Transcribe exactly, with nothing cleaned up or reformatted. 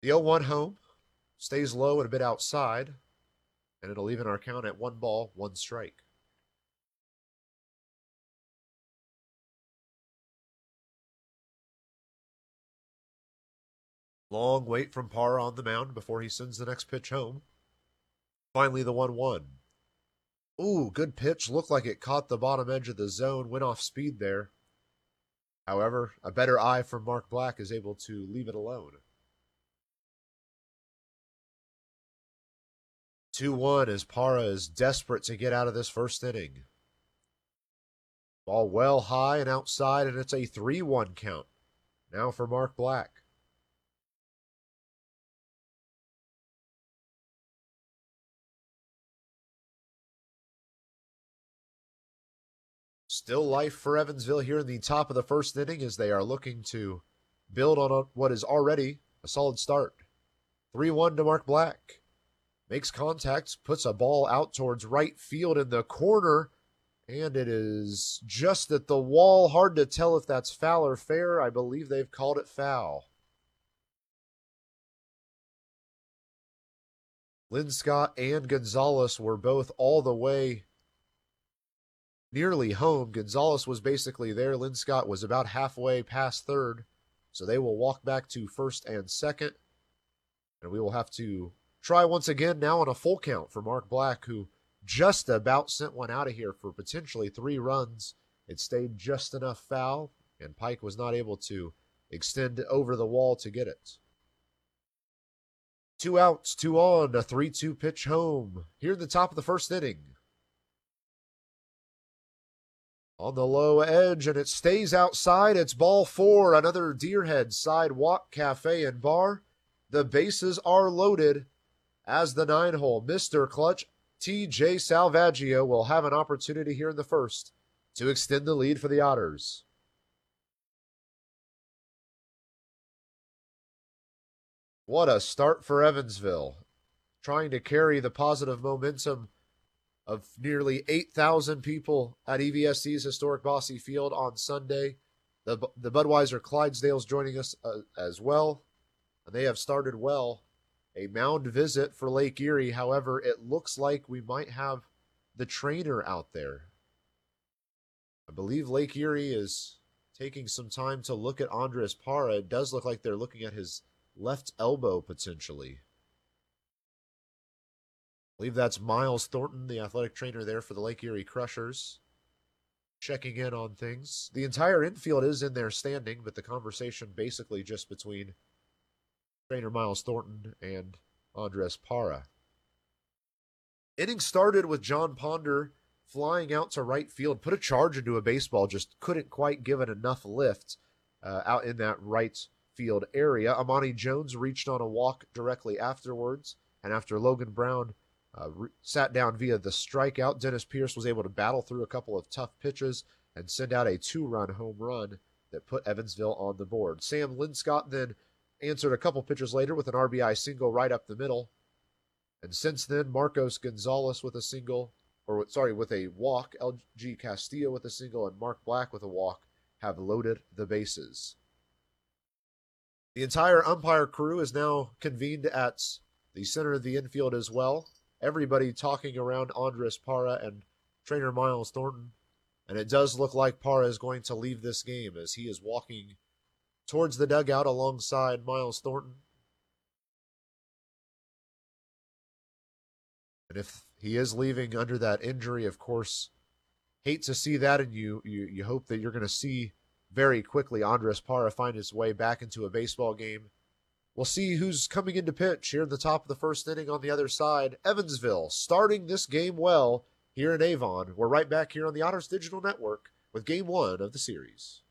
The oh one home stays low and a bit outside, and it'll even our count at one ball, one strike. Long wait from Parra on the mound before he sends the next pitch home. Finally, the one one. Ooh, good pitch. Looked like it caught the bottom edge of the zone, went off speed there. However, a better eye from Mark Black is able to leave it alone. two one as Parra is desperate to get out of this first inning. Ball well high and outside, and it's a three one count. Now for Mark Black. Still life for Evansville here in the top of the first inning as they are looking to build on what is already a solid start. three one to Mark Black. Makes contact, puts a ball out towards right field in the corner, and it is just at the wall. Hard to tell if that's foul or fair. I believe they've called it foul. Linscott and Gonzalez were both all the way nearly home. Gonzalez was basically there. Linscott was about halfway past third. So they will walk back to first and second. And we will have to try once again now on a full count for Mark Black, who just about sent one out of here for potentially three runs. It stayed just enough foul, and Pike was not able to extend over the wall to get it. Two outs, two on, a three two pitch home here in the top of the first inning. On the low edge, and it stays outside. It's ball four, another Deerhead Sidewalk Cafe and Bar. The bases are loaded as the nine hole. Mister Clutch, T J Salvaggio, will have an opportunity here in the first to extend the lead for the Otters. What a start for Evansville. Trying to carry the positive momentum of nearly eight thousand people at E V S C's historic Bosse Field on Sunday. The, the Budweiser Clydesdales joining us uh, as well. And they have started well. A mound visit for Lake Erie. However, it looks like we might have the trainer out there. I believe Lake Erie is taking some time to look at Andres Parra. It does look like they're looking at his left elbow potentially. I believe that's Miles Thornton, the athletic trainer there for the Lake Erie Crushers, checking in on things. The entire infield is in there standing, but the conversation basically just between trainer Miles Thornton and Andres Parra. Inning started with John Ponder flying out to right field, put a charge into a baseball, just couldn't quite give it enough lift uh, out in that right field area. Amani Jones reached on a walk directly afterwards, and after Logan Brown uh, re- sat down via the strikeout, Dennis Pierce was able to battle through a couple of tough pitches and send out a two-run home run that put Evansville on the board. Sam Linscott then answered a couple pitches later with an R B I single right up the middle. And since then, Marcos Gonzalez with a single, or sorry, with a walk, L G Castillo with a single, and Mark Black with a walk have loaded the bases. The entire umpire crew is now convened at the center of the infield as well. Everybody talking around Andres Parra and trainer Miles Thornton. And it does look like Parra is going to leave this game as he is walking towards the dugout alongside Miles Thornton. And if he is leaving under that injury, of course, hate to see that, and you you, you hope that you're going to see very quickly Andres Parra find his way back into a baseball game. We'll see who's coming into pitch here in the top of the first inning on the other side. Evansville starting this game well here in Avon. We're right back here on the Otters Digital Network with game one of the series.